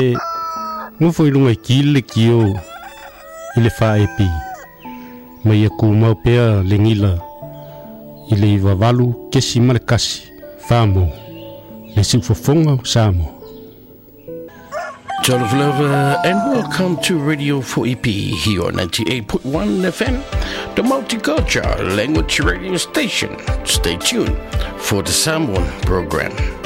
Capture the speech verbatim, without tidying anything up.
ngofo ilunga kile kio ile fa epi mai ku mau pea lengila ile vavalu kesi malekasi famo le sifofonga samo. John of Love, uh, and welcome to Radio four E P here on ninety-eight point one F M, the multicultural language radio station. Stay tuned for the Samoan program.